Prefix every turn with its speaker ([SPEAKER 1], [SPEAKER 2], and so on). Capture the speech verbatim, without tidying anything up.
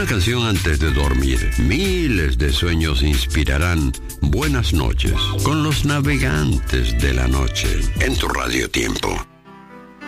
[SPEAKER 1] canción antes de dormir. Miles de sueños inspirarán buenas noches con los navegantes de la noche en tu Radio Tiempo.